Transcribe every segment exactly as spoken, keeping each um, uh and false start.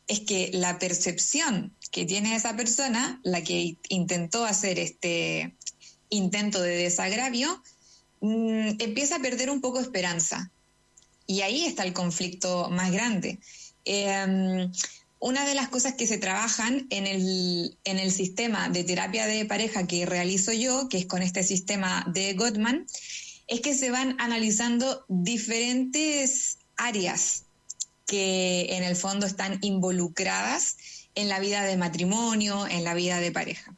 es que la percepción que tiene esa persona, la que intentó hacer este intento de desagravio, mmm, empieza a perder un poco esperanza. Y ahí está el conflicto más grande. Eh, una de las cosas que se trabajan en el, en el sistema de terapia de pareja que realizo yo, que es con este sistema de Gottman, es que se van analizando diferentes áreas que en el fondo están involucradas en la vida de matrimonio, en la vida de pareja.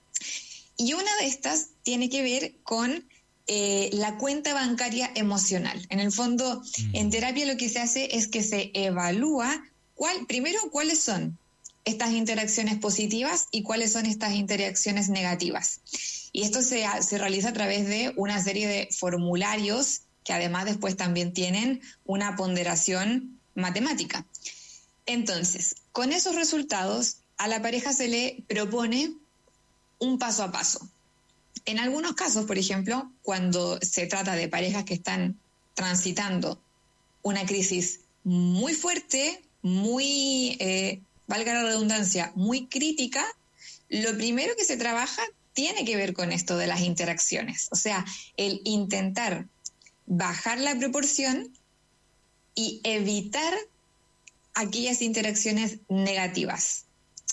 Y una de estas tiene que ver con eh, la cuenta bancaria emocional. En el fondo, mm. en terapia lo que se hace es que se evalúa cuál, primero cuáles son estas interacciones positivas y cuáles son estas interacciones negativas. Y esto se, se realiza a través de una serie de formularios que además después también tienen una ponderación matemática. Entonces, con esos resultados, a la pareja se le propone un paso a paso. En algunos casos, por ejemplo, cuando se trata de parejas que están transitando una crisis muy fuerte, muy, eh, valga la redundancia, muy crítica, lo primero que se trabaja tiene que ver con esto de las interacciones. O sea, el intentar bajar la proporción y evitar aquellas interacciones negativas.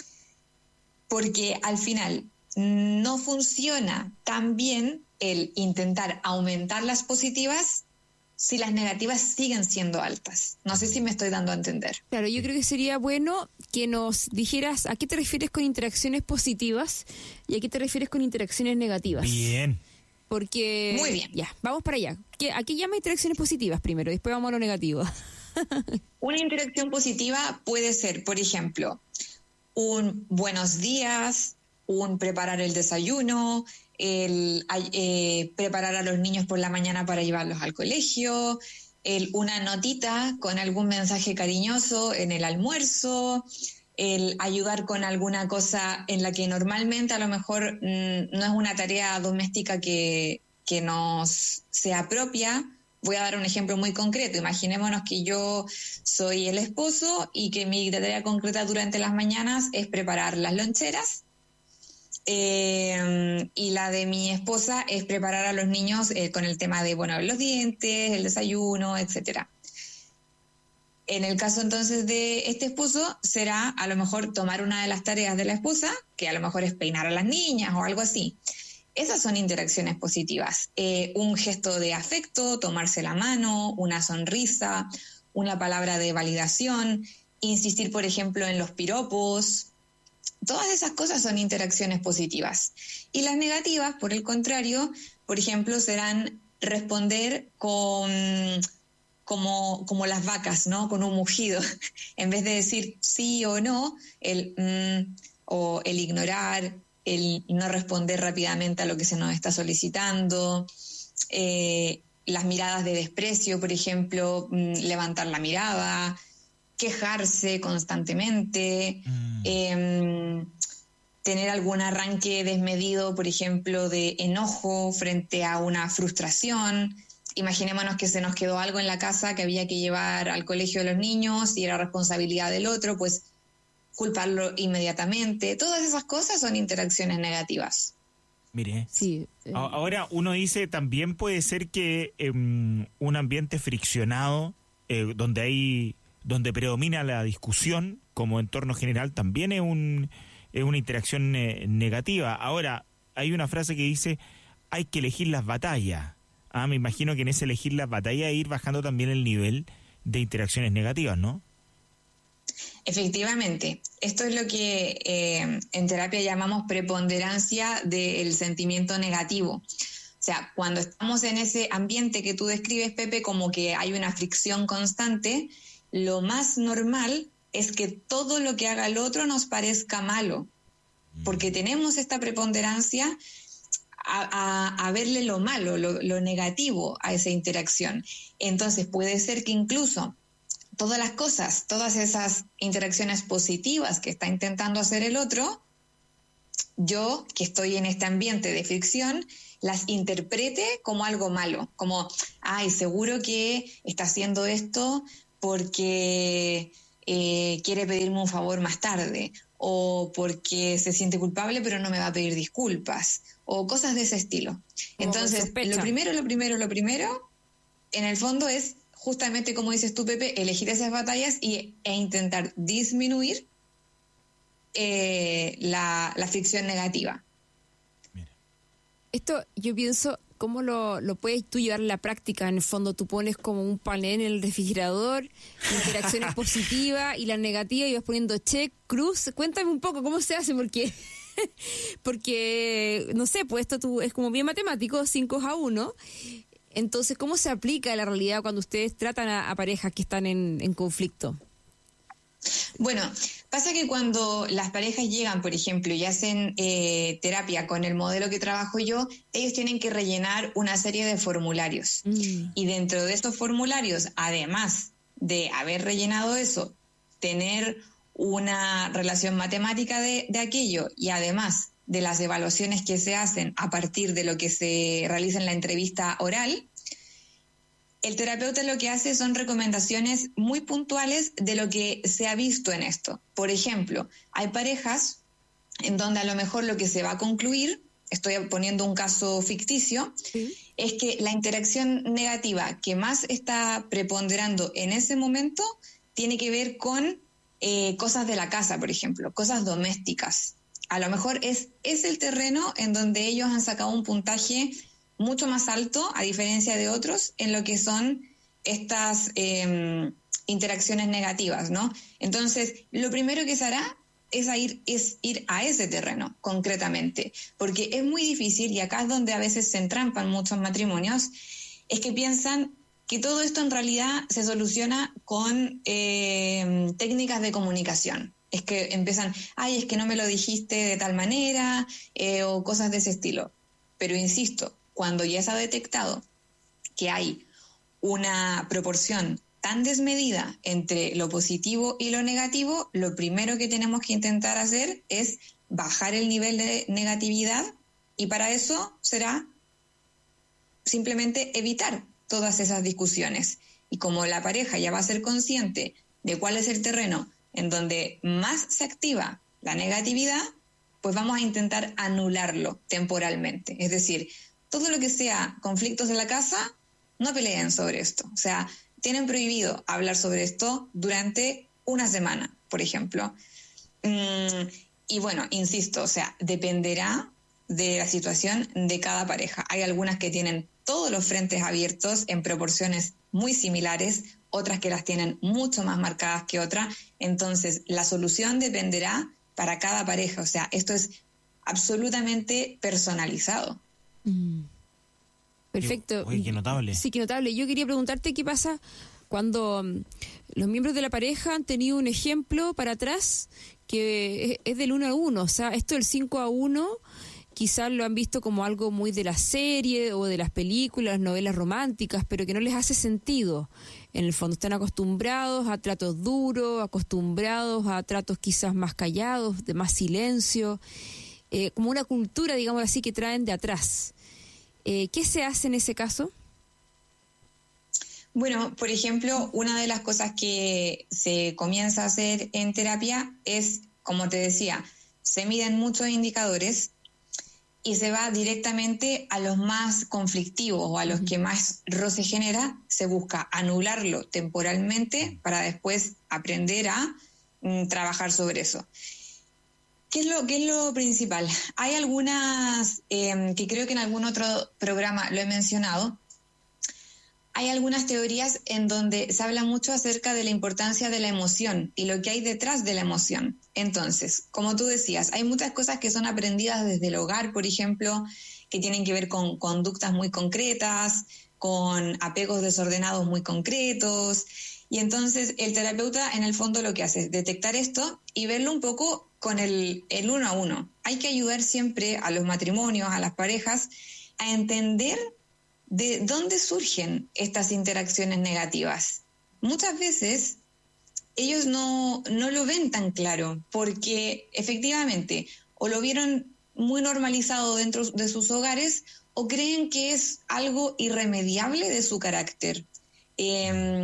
Porque al final no funciona tan bien el intentar aumentar las positivas si las negativas siguen siendo altas. No sé si me estoy dando a entender. Claro, yo creo que sería bueno que nos dijeras a qué te refieres con interacciones positivas y a qué te refieres con interacciones negativas. Bien. Porque... Muy bien. Ya, vamos para allá. ¿A qué llama interacciones positivas primero? Después vamos a lo negativo. Una interacción positiva puede ser, por ejemplo, un buenos días, un preparar el desayuno, el eh, preparar a los niños por la mañana para llevarlos al colegio, el, una notita con algún mensaje cariñoso en el almuerzo, el ayudar con alguna cosa en la que normalmente a lo mejor mmm, no es una tarea doméstica que, que nos sea propia. Voy a dar un ejemplo muy concreto. Imaginémonos que yo soy el esposo y que mi tarea concreta durante las mañanas es preparar las loncheras. Eh, y la de mi esposa es preparar a los niños eh, con el tema de, bueno, los dientes, el desayuno, etcétera. En el caso entonces de este esposo será a lo mejor tomar una de las tareas de la esposa, que a lo mejor es peinar a las niñas o algo así. Esas son interacciones positivas. Eh, un gesto de afecto, tomarse la mano, una sonrisa, una palabra de validación, insistir, por ejemplo, en los piropos. Todas esas cosas son interacciones positivas. Y las negativas, por el contrario, por ejemplo, serán responder con, como, como las vacas, ¿no? Con un mugido. En vez de decir sí o no, el mm, o el ignorar, el no responder rápidamente a lo que se nos está solicitando, eh, las miradas de desprecio, por ejemplo, mm, levantar la mirada, quejarse constantemente, mm. eh, tener algún arranque desmedido, por ejemplo, de enojo frente a una frustración. Imaginémonos que se nos quedó algo en la casa que había que llevar al colegio de los niños y era responsabilidad del otro, pues culparlo inmediatamente. Todas esas cosas son interacciones negativas. Mire, sí, eh. ahora uno dice, también puede ser que eh, un ambiente friccionado, eh, donde hay, donde predomina la discusión como entorno general, también es, un, es una interacción eh, negativa. Ahora, hay una frase que dice, hay que elegir las batallas. Ah, me imagino que en ese elegir las batallas hay ir bajando también el nivel de interacciones negativas, ¿no? Efectivamente, esto es lo que eh, en terapia llamamos preponderancia del sentimiento negativo. O sea, cuando estamos en ese ambiente que tú describes, Pepe, como que hay una fricción constante, lo más normal es que todo lo que haga el otro nos parezca malo, porque tenemos esta preponderancia a, a, a verle lo malo, lo, lo negativo a esa interacción. Entonces puede ser que incluso todas las cosas, todas esas interacciones positivas que está intentando hacer el otro, yo, que estoy en este ambiente de fricción, las interprete como algo malo, como, ay, seguro que está haciendo esto porque eh, quiere pedirme un favor más tarde, o porque se siente culpable pero no me va a pedir disculpas, o cosas de ese estilo. Entonces, lo primero, lo primero, lo primero, en el fondo es justamente, como dices tú, Pepe, elegir esas batallas y, e intentar disminuir eh, la, la fricción negativa. Esto yo pienso, ¿cómo lo, lo puedes tú llevar a la práctica? En el fondo tú pones como un panel en el refrigerador, interacciones positivas y las negativas, y vas poniendo check, cruz. Cuéntame un poco cómo se hace, porque, porque no sé, pues esto tú, es como bien matemático, cinco a uno. Entonces, ¿cómo se aplica a la realidad cuando ustedes tratan a, a parejas que están en, en conflicto? Bueno, pasa que cuando las parejas llegan, por ejemplo, y hacen eh, terapia con el modelo que trabajo yo, ellos tienen que rellenar una serie de formularios. Mm. Y dentro de estos formularios, además de haber rellenado eso, tener una relación matemática de, de aquello, y además de las evaluaciones que se hacen a partir de lo que se realiza en la entrevista oral, el terapeuta lo que hace son recomendaciones muy puntuales de lo que se ha visto en esto. Por ejemplo, hay parejas en donde a lo mejor lo que se va a concluir, estoy poniendo un caso ficticio, ¿sí?, es que la interacción negativa que más está preponderando en ese momento tiene que ver con eh, cosas de la casa, por ejemplo, cosas domésticas. A lo mejor es, es el terreno en donde ellos han sacado un puntaje mucho más alto, a diferencia de otros, en lo que son estas eh, interacciones negativas, ¿no? Entonces, lo primero que se hará es, a ir, es ir a ese terreno, concretamente, porque es muy difícil, y acá es donde a veces se entrampan muchos matrimonios, es que piensan que todo esto en realidad se soluciona con eh, técnicas de comunicación. Es que empiezan, ay, es que no me lo dijiste de tal manera, eh, o cosas de ese estilo. Pero insisto, cuando ya se ha detectado que hay una proporción tan desmedida entre lo positivo y lo negativo, lo primero que tenemos que intentar hacer es bajar el nivel de negatividad, y para eso será simplemente evitar todas esas discusiones. Y como la pareja ya va a ser consciente de cuál es el terreno en donde más se activa la negatividad, pues vamos a intentar anularlo temporalmente. Es decir, todo lo que sea conflictos en la casa, no peleen sobre esto. O sea, tienen prohibido hablar sobre esto durante una semana, por ejemplo. Mm, y bueno, insisto, o sea, dependerá de la situación de cada pareja. Hay algunas que tienen todos los frentes abiertos en proporciones muy similares, otras que las tienen mucho más marcadas que otras. Entonces, la solución dependerá para cada pareja. O sea, esto es absolutamente personalizado. Mm. Perfecto. Oye, qué notable. Sí, qué notable. Yo quería preguntarte qué pasa cuando um, los miembros de la pareja han tenido un ejemplo para atrás que es, es del uno a uno. O sea, esto del cinco a uno quizás lo han visto como algo muy de la serie o de las películas, novelas románticas, pero que no les hace sentido. En el fondo están acostumbrados a tratos duros, acostumbrados a tratos quizás más callados, de más silencio, eh, como una cultura, digamos así, que traen de atrás. Eh, ¿Qué se hace en ese caso? Bueno, por ejemplo, una de las cosas que se comienza a hacer en terapia es, como te decía, se miden muchos indicadores y se va directamente a los más conflictivos o a los que más roce genera. Se busca anularlo temporalmente para después aprender a mm, trabajar sobre eso. ¿Qué es lo, qué es lo principal? Hay algunas, eh, que creo que en algún otro programa lo he mencionado, hay algunas teorías en donde se habla mucho acerca de la importancia de la emoción y lo que hay detrás de la emoción. Entonces, como tú decías, hay muchas cosas que son aprendidas desde el hogar, por ejemplo, que tienen que ver con conductas muy concretas, con apegos desordenados muy concretos. Y entonces el terapeuta en el fondo lo que hace es detectar esto y verlo un poco con el, el uno a uno. Hay que ayudar siempre a los matrimonios, a las parejas, a entender de dónde surgen estas interacciones negativas. Muchas veces ellos no, no lo ven tan claro porque efectivamente o lo vieron muy normalizado dentro de sus hogares o creen que es algo irremediable de su carácter. Eh,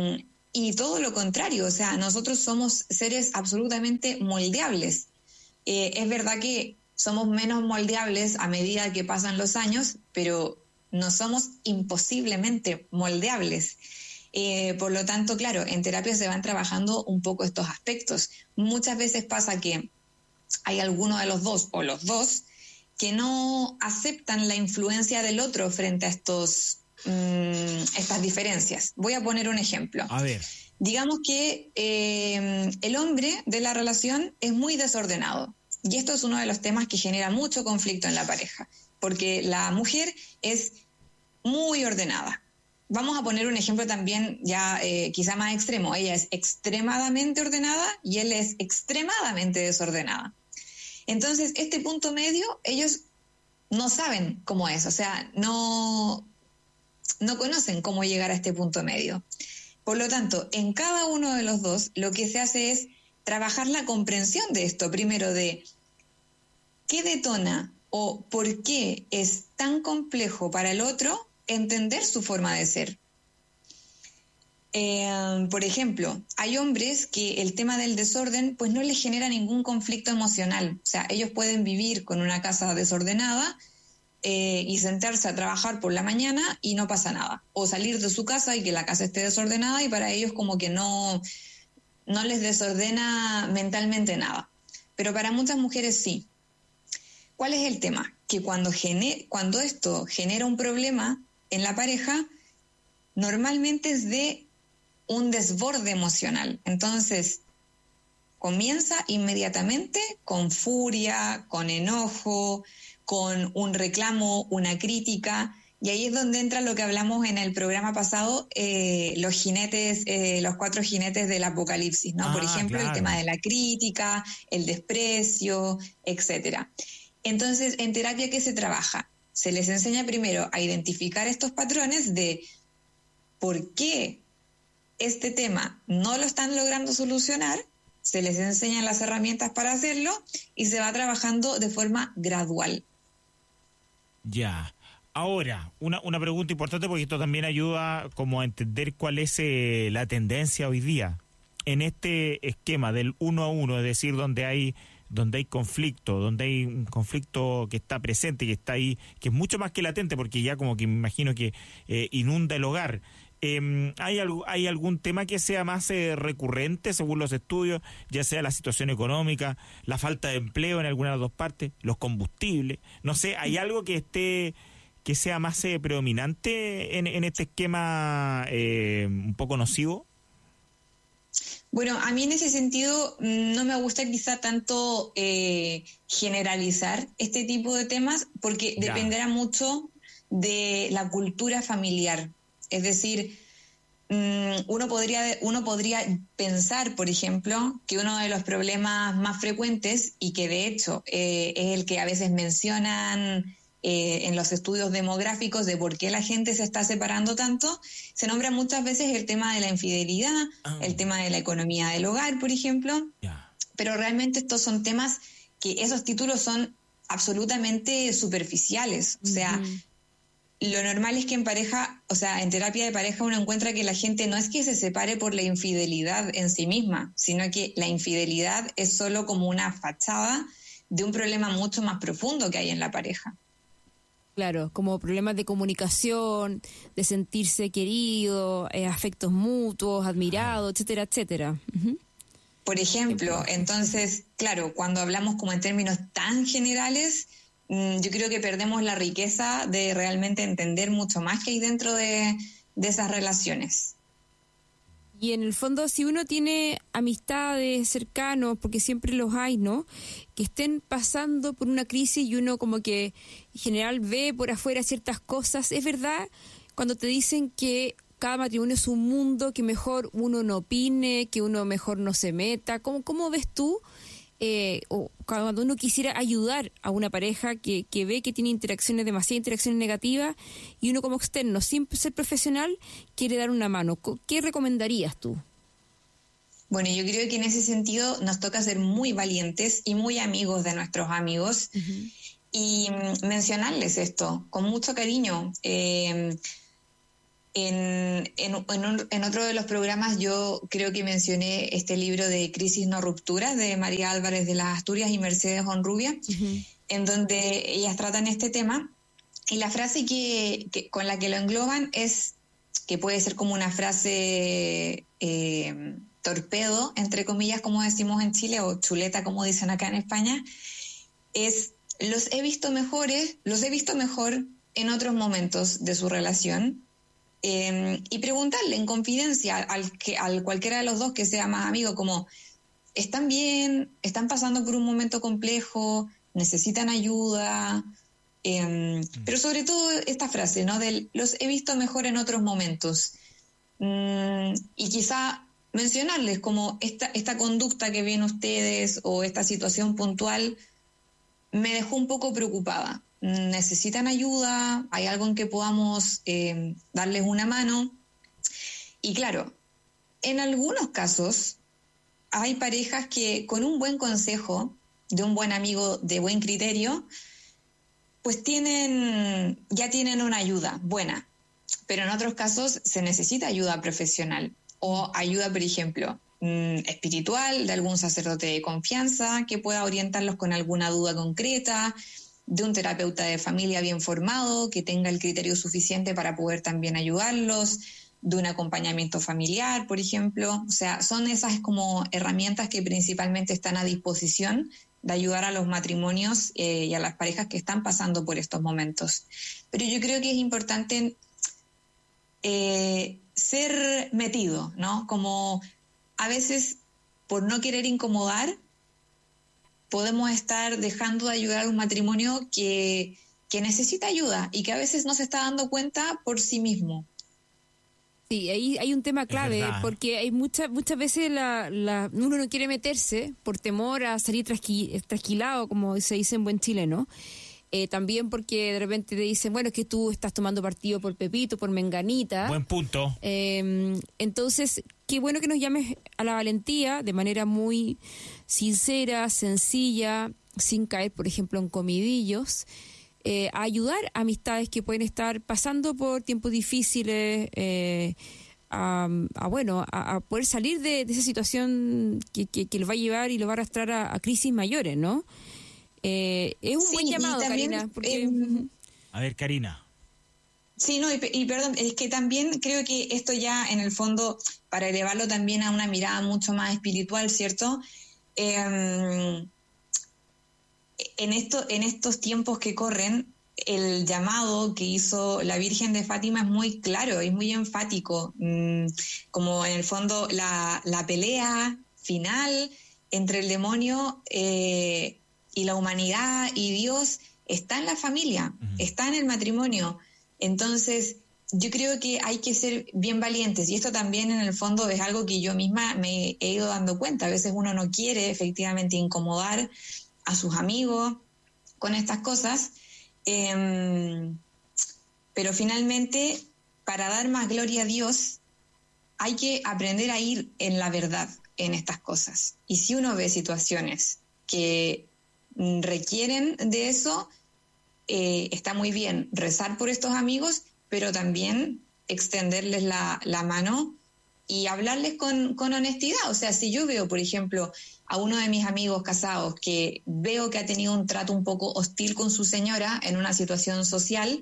y todo lo contrario, o sea, nosotros somos seres absolutamente moldeables. Eh, es verdad que somos menos moldeables a medida que pasan los años, pero no somos imposiblemente moldeables. Eh, por lo tanto, claro, en terapia se van trabajando un poco estos aspectos. Muchas veces pasa que hay alguno de los dos o los dos que no aceptan la influencia del otro frente a estos, mmm, estas diferencias. Voy a poner un ejemplo. A ver. Digamos que eh, el hombre de la relación es muy desordenado. Y esto es uno de los temas que genera mucho conflicto en la pareja, porque la mujer es muy ordenada. Vamos a poner un ejemplo también ya eh, quizá más extremo. Ella es extremadamente ordenada y él es extremadamente desordenada. Entonces, este punto medio, ellos no saben cómo es, o sea, no, no conocen cómo llegar a este punto medio. Por lo tanto, en cada uno de los dos, lo que se hace es trabajar la comprensión de esto, primero de qué detona o por qué es tan complejo para el otro entender su forma de ser. Eh, por ejemplo, hay hombres que el tema del desorden pues no les genera ningún conflicto emocional. O sea, ellos pueden vivir con una casa desordenada eh, y sentarse a trabajar por la mañana y no pasa nada. O salir de su casa y que la casa esté desordenada y para ellos como que no, no les desordena mentalmente nada. Pero para muchas mujeres sí. ¿Cuál es el tema? Que cuando, gener- cuando esto genera un problema en la pareja, normalmente es de un desborde emocional. Entonces, comienza inmediatamente con furia, con enojo, con un reclamo, una crítica, y ahí es donde entra lo que hablamos en el programa pasado, eh, los jinetes, eh, los cuatro jinetes del apocalipsis, ¿no? Ah, Por ejemplo, claro. el tema de la crítica, el desprecio, etcétera. Entonces, en terapia, ¿qué se trabaja? Se les enseña primero a identificar estos patrones de por qué este tema no lo están logrando solucionar, se les enseñan las herramientas para hacerlo y se va trabajando de forma gradual. Ya. Ahora, una, una pregunta importante porque esto también ayuda como a entender cuál es eh, la tendencia hoy día. En este esquema del uno a uno, es decir, donde hay donde hay conflicto, donde hay un conflicto que está presente, que está ahí, que es mucho más que latente, porque ya como que me imagino que eh, inunda el hogar. Eh, ¿hay, algo, ¿Hay algún tema que sea más eh, recurrente según los estudios, ya sea la situación económica, la falta de empleo en alguna de las dos partes, los combustibles? No sé, ¿hay algo que esté que sea más eh, predominante en, en este esquema eh, un poco nocivo? Bueno, a mí en ese sentido no me gusta quizá tanto eh, generalizar este tipo de temas porque Ya. dependerá mucho de la cultura familiar. Es decir, uno podría, uno podría pensar, por ejemplo, que uno de los problemas más frecuentes y que de hecho eh, es el que a veces mencionan eh, en los estudios demográficos de por qué la gente se está separando tanto, se nombra muchas veces el tema de la infidelidad, Ah. el tema de la economía del hogar, por ejemplo, Ya. pero realmente estos son temas que esos títulos son absolutamente superficiales, o sea... Ujú. Lo normal es que en pareja, o sea, en terapia de pareja uno encuentra que la gente no es que se separe por la infidelidad en sí misma, sino que la infidelidad es solo como una fachada de un problema mucho más profundo que hay en la pareja. Claro, como problemas de comunicación, de sentirse querido, eh, afectos mutuos, admirado, etcétera, etcétera. Ujú. Por ejemplo, entonces, claro, cuando hablamos como en términos tan generales, yo creo que perdemos la riqueza de realmente entender mucho más que hay dentro de, de esas relaciones. Y en el fondo, si uno tiene amistades cercanos, porque siempre los hay, ¿no?, que estén pasando por una crisis y uno como que en general ve por afuera ciertas cosas, es verdad cuando te dicen que cada matrimonio es un mundo, que mejor uno no opine, que uno mejor no se meta. ¿Cómo, cómo ves tú? Eh, o cuando uno quisiera ayudar a una pareja que, que ve que tiene interacciones, demasiadas interacciones negativas, y uno como externo, sin ser profesional, quiere dar una mano. ¿Qué recomendarías tú? Bueno, yo creo que en ese sentido nos toca ser muy valientes y muy amigos de nuestros amigos uh-huh. y mencionarles esto con mucho cariño. Eh, En, en, en, un, en otro de los programas yo creo que mencioné este libro de Crisis no ruptura de María Álvarez de las Asturias y Mercedes Honrubia, uh-huh. en donde ellas tratan este tema, y la frase que, que con la que lo engloban es, que puede ser como una frase eh, torpedo, entre comillas, como decimos en Chile, o chuleta, como dicen acá en España, es: los he visto mejores, los he visto mejor en otros momentos de su relación. Eh, y preguntarle en confidencia al, que, al cualquiera de los dos que sea más amigo, como: ¿están bien? ¿Están pasando por un momento complejo? ¿Necesitan ayuda? Eh, mm. Pero sobre todo esta frase, ¿no? Del los he visto mejor en otros momentos. Mm, y quizá mencionarles como esta, esta conducta que ven ustedes o esta situación puntual me dejó un poco preocupada. ¿Necesitan ayuda? ¿Hay algo en que podamos eh, darles una mano? Y claro, en algunos casos hay parejas que con un buen consejo de un buen amigo de buen criterio, pues tienen, ya tienen una ayuda buena. Pero en otros casos se necesita ayuda profesional o ayuda, por ejemplo, espiritual, de algún sacerdote de confianza que pueda orientarlos con alguna duda concreta, de un terapeuta de familia bien formado, que tenga el criterio suficiente para poder también ayudarlos, de un acompañamiento familiar, por ejemplo. O sea, son esas como herramientas que principalmente están a disposición de ayudar a los matrimonios eh, y a las parejas que están pasando por estos momentos. Pero yo creo que es importante eh, ser metido, ¿no? Como a veces, por no querer incomodar, podemos estar dejando de ayudar a un matrimonio que, que necesita ayuda y que a veces no se está dando cuenta por sí mismo. Sí, ahí hay un tema clave, porque hay muchas muchas veces la, la, uno no quiere meterse por temor a salir trasqui, trasquilado, como se dice en buen chileno. Eh, también porque de repente te dicen, bueno, es que tú estás tomando partido por Pepito, por Menganita. Buen punto. Eh, entonces, qué bueno que nos llames a la valentía de manera muy sincera, sencilla, sin caer, por ejemplo, en comidillos, eh, a ayudar a amistades que pueden estar pasando por tiempos difíciles, eh, a, a, bueno, a, a poder salir de, de esa situación que, que, que los va a llevar y los va a arrastrar a, a crisis mayores, ¿no? Eh, es un sí, buen llamado, también, Karina. Porque... Eh, a ver, Karina. Sí, no, y, y perdón, es que también creo que esto ya en el fondo, para elevarlo también a una mirada mucho más espiritual, ¿cierto? Eh, en, esto, en estos tiempos que corren, el llamado que hizo la Virgen de Fátima es muy claro, es muy enfático, mm, como en el fondo la, la pelea final entre el demonio eh, y la humanidad y Dios está en la familia, uh-huh. está en el matrimonio. Entonces, yo creo que hay que ser bien valientes, y esto también en el fondo es algo que yo misma me he ido dando cuenta. A veces uno no quiere efectivamente incomodar a sus amigos con estas cosas, eh, pero finalmente, para dar más gloria a Dios, hay que aprender a ir en la verdad en estas cosas. Y si uno ve situaciones que requieren de eso, eh, está muy bien rezar por estos amigos, pero también extenderles la, la mano y hablarles con, con honestidad. O sea, si yo veo, por ejemplo, a uno de mis amigos casados que veo que ha tenido un trato un poco hostil con su señora en una situación social,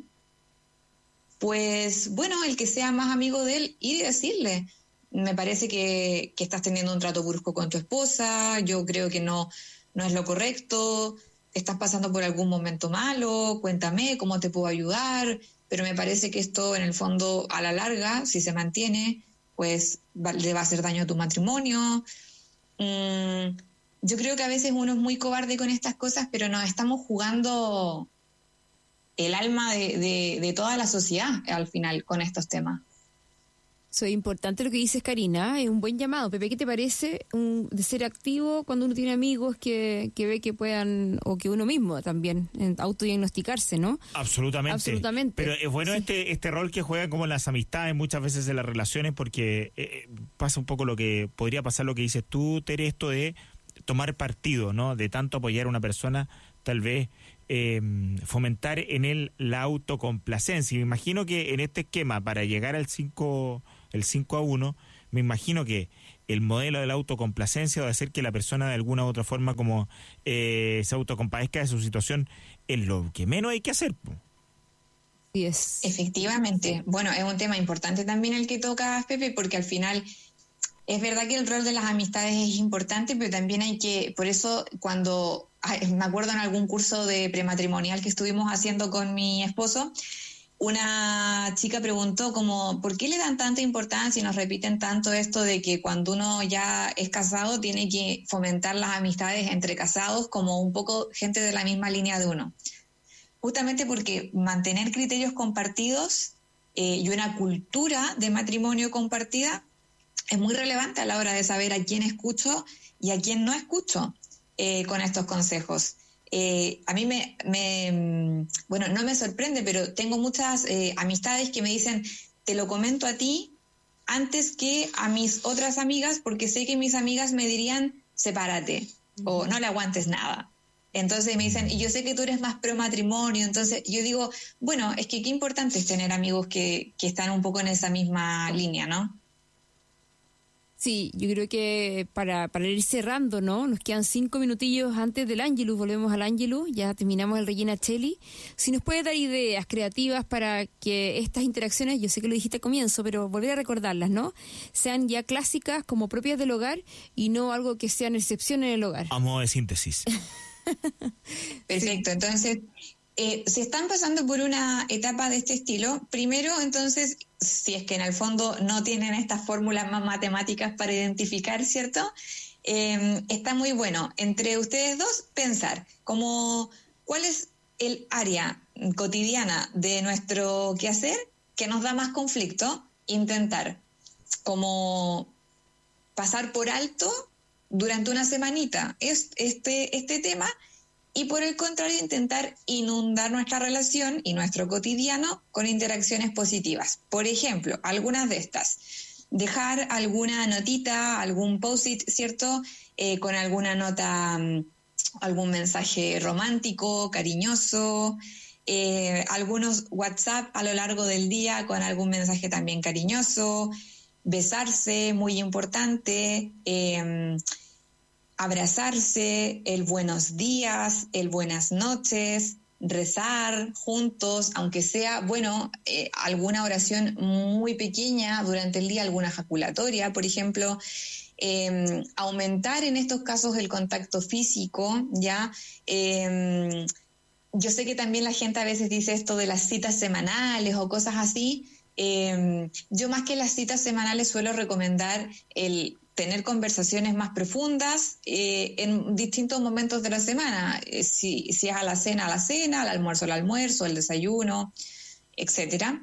pues bueno, el que sea más amigo de él, ir y decirle: me parece que, que estás teniendo un trato brusco con tu esposa, yo creo que no, no es lo correcto, estás pasando por algún momento malo, cuéntame cómo te puedo ayudar, pero me parece que esto en el fondo a la larga, si se mantiene, pues va, le va a hacer daño a tu matrimonio. Mm, yo creo que a veces uno es muy cobarde con estas cosas, pero nos estamos jugando el alma de, de, de toda la sociedad al final con estos temas. Eso es importante lo que dices, Karina, es un buen llamado. Pepe, ¿qué te parece un, de ser activo cuando uno tiene amigos que, que ve que puedan, o que uno mismo también, autodiagnosticarse, ¿no? Absolutamente. Absolutamente. Pero es bueno sí. este este rol que juegan como las amistades muchas veces en las relaciones, porque eh, pasa un poco lo que podría pasar lo que dices tú, Tere, esto de tomar partido, ¿no? De tanto apoyar a una persona, tal vez eh, fomentar en él la autocomplacencia. Y me imagino que en este esquema, para llegar al cinco, el cinco a uno, me imagino que el modelo de la autocomplacencia o de hacer que la persona de alguna u otra forma como eh, se autocompadezca de su situación es lo que menos hay que hacer. Sí es. Efectivamente. Bueno, es un tema importante también el que tocas, Pepe, porque al final es verdad que el rol de las amistades es importante, pero también hay que, por eso cuando, ay, me acuerdo en algún curso de prematrimonial que estuvimos haciendo con mi esposo, una chica preguntó como, ¿por qué le dan tanta importancia y nos repiten tanto esto de que cuando uno ya es casado tiene que fomentar las amistades entre casados como un poco gente de la misma línea de uno? Justamente porque mantener criterios compartidos eh, y una cultura de matrimonio compartida es muy relevante a la hora de saber a quién escucho y a quién no escucho eh, con estos consejos. Eh, a mí me, me, bueno, no me sorprende, pero tengo muchas eh, amistades que me dicen, te lo comento a ti antes que a mis otras amigas, porque sé que mis amigas me dirían, sepárate, uh-huh, o no le aguantes nada. Entonces me dicen, y yo sé que tú eres más pro matrimonio, entonces yo digo, bueno, es que qué importante es tener amigos que, que están un poco en esa misma línea, ¿no? Sí, yo creo que para, para ir cerrando, ¿no? Nos quedan cinco minutillos antes del Ángelus, volvemos al Ángelus, ya terminamos el Regina Coeli. Si nos puede dar ideas creativas para que estas interacciones, yo sé que lo dijiste al comienzo, pero volver a recordarlas, ¿no? Sean ya clásicas como propias del hogar y no algo que sean excepción en el hogar. A modo de síntesis. Perfecto, entonces, eh, si están pasando por una etapa de este estilo, primero, entonces, si es que en el fondo no tienen estas fórmulas más matemáticas para identificar, ¿cierto? Eh, está muy bueno, entre ustedes dos, pensar como cuál es el área cotidiana de nuestro quehacer que nos da más conflicto, intentar como pasar por alto durante una semanita es este, este tema, y por el contrario intentar inundar nuestra relación y nuestro cotidiano con interacciones positivas. Por ejemplo, algunas de estas, dejar alguna notita, algún post-it, ¿cierto? Eh, con alguna nota, algún mensaje romántico, cariñoso, eh, algunos WhatsApp a lo largo del día con algún mensaje también cariñoso, besarse, muy importante, eh, abrazarse, el buenos días, el buenas noches, rezar juntos, aunque sea, bueno, eh, alguna oración muy pequeña durante el día, alguna ejaculatoria, por ejemplo, eh, aumentar en estos casos el contacto físico, ¿ya? Eh, yo sé que también la gente a veces dice esto de las citas semanales o cosas así. Eh, yo más que las citas semanales suelo recomendar el tener conversaciones más profundas eh, en distintos momentos de la semana, eh, si, si es a la cena, a la cena, al almuerzo, al almuerzo, el desayuno, etcétera.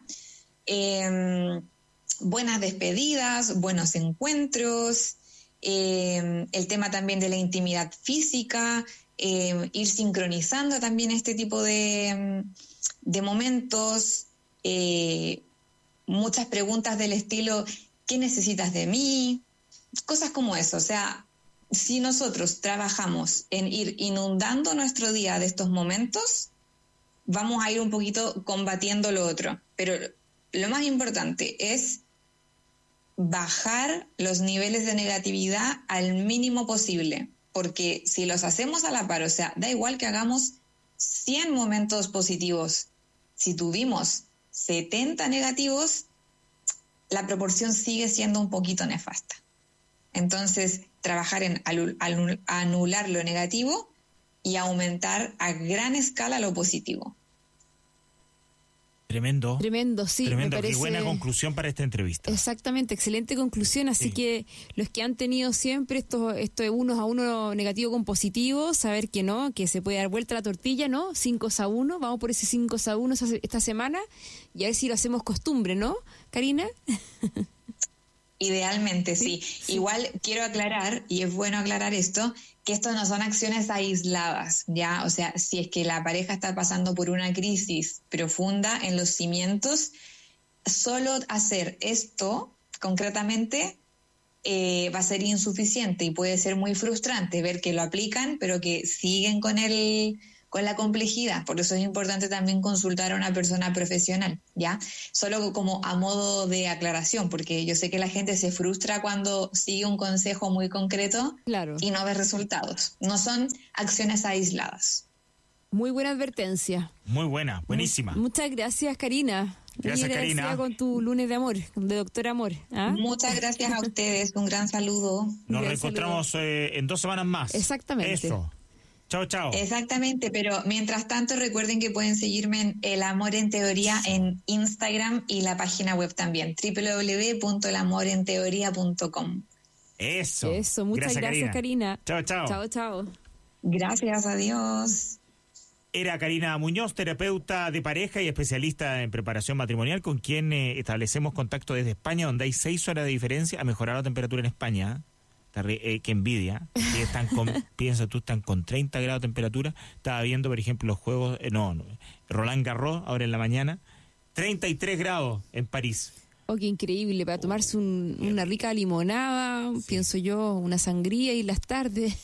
Eh, buenas despedidas, buenos encuentros, eh, el tema también de la intimidad física, eh, ir sincronizando también este tipo de, de momentos, eh, muchas preguntas del estilo, ¿qué necesitas de mí? Cosas como eso, o sea, si nosotros trabajamos en ir inundando nuestro día de estos momentos, vamos a ir un poquito combatiendo lo otro. Pero lo más importante es bajar los niveles de negatividad al mínimo posible, porque si los hacemos a la par, o sea, da igual que hagamos cien momentos positivos, si tuvimos setenta negativos, la proporción sigue siendo un poquito nefasta. Entonces, trabajar en anular lo negativo y aumentar a gran escala lo positivo. Tremendo. Tremendo, sí. Tremendo, me parece... qué buena conclusión para esta entrevista. Exactamente, excelente conclusión. Así sí. que los que han tenido siempre estos esto de unos a uno negativo con positivo, saber que no, que se puede dar vuelta la tortilla, ¿no? cinco a uno, vamos por ese cinco a uno esta semana y a ver si lo hacemos costumbre, ¿no, Karina? Idealmente, sí. sí. sí. Igual quiero aclarar, y es bueno aclarar esto, que esto no son acciones aisladas, ¿ya? O sea, si es que la pareja está pasando por una crisis profunda en los cimientos, solo hacer esto concretamente eh, va a ser insuficiente y puede ser muy frustrante ver que lo aplican, pero que siguen con el, con la complejidad. Por eso es importante también consultar a una persona profesional, ¿ya? Solo como a modo de aclaración, porque yo sé que la gente se frustra cuando sigue un consejo muy concreto, claro, y no ve resultados. No son acciones aisladas. Muy buena advertencia. Muy buena, buenísima. Muy, muchas gracias, Karina. Gracias, Muy agradecida Karina. con tu lunes de amor, de Doctor Amor. ¿Ah? Muchas gracias a ustedes. Un gran saludo. Nos Gran reencontramos eh, en dos semanas más. Exactamente. Eso. Chao, chao. Exactamente, pero mientras tanto recuerden que pueden seguirme en El Amor en Teoría en Instagram y la página web también, doble u doble u doble u punto el amor en teoría punto com. Eso. Eso, muchas gracias, gracias Karina. Chao, chao. Chao, chao. Gracias, adiós. Era Karina Muñoz, terapeuta de pareja y especialista en preparación matrimonial, con quien eh, establecemos contacto desde España, donde hay seis horas de diferencia. Ha mejorado la temperatura en España. ¿eh? Eh, qué envidia. Y están con, piensa tú, están con treinta grados de temperatura. Estaba viendo, por ejemplo, los juegos, eh, no, no, Roland Garros, ahora en la mañana. treinta y tres grados en París. Oh, qué increíble, para tomarse un, una rica limonada, sí. Pienso yo, una sangría y las tardes,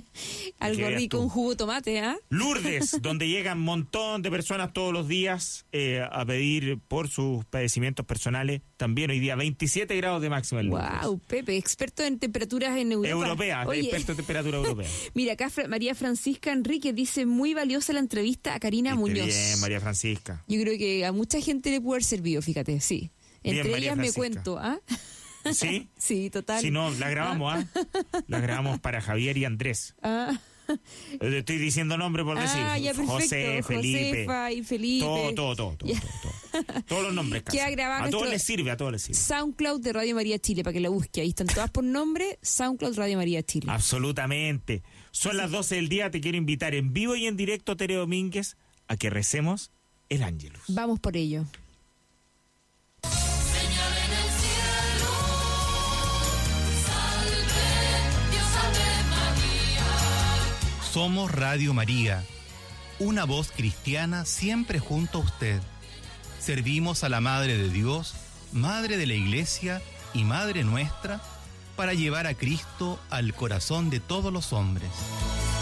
algo rico, tú? Un jugo de tomate, ¿ah? ¿eh? Lourdes, donde llegan un montón de personas todos los días eh, a pedir por sus padecimientos personales, también hoy día veintisiete grados de máxima en Lourdes. Wow, Pepe, experto en temperaturas en Europa. Europea, Oye. experto en temperatura europea. Mira, acá María Francisca Enrique dice, muy valiosa la entrevista a Karina Viste Muñoz. Bien, María Francisca. Yo creo que a mucha gente le pudo haber servido, fíjate, sí. Entre Bien, ellas me cuento, ¿ah? ¿Sí? Sí, total. Si no, la grabamos, ¿ah? ¿eh? La grabamos para Javier y Andrés. Ah. Estoy diciendo nombre por decir. Ah, ya, perfecto. José, Felipe. Josefa y Felipe. Todo, todo, todo. todo, todo, todo. Todos los nombres casi. A todos les sirve, a todos les sirve. SoundCloud de Radio María Chile, para que la busque. Ahí están todas por nombre, SoundCloud Radio María Chile. Absolutamente. Son sí. las doce del día, te quiero invitar en vivo y en directo, Tere Domínguez, a que recemos el Ángelus. Vamos por ello. Somos Radio María, una voz cristiana siempre junto a usted. Servimos a la Madre de Dios, Madre de la Iglesia y Madre nuestra, para llevar a Cristo al corazón de todos los hombres.